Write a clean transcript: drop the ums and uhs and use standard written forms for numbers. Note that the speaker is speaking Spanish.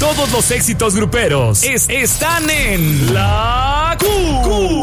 Todos los éxitos gruperos están en La Curiosa.